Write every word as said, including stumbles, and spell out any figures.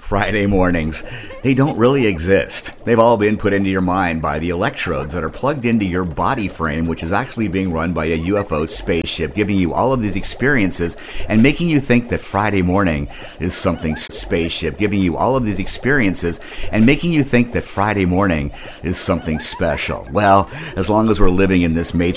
Friday mornings. They don't really exist. They've all been put into your mind by the electrodes that are plugged into your body frame, which is actually being run by a U F O spaceship, giving you all of these experiences and making you think that Friday morning is something spaceship, giving you all of these experiences and making you think that Friday morning is something special. Well, as long as we're living in this matrix,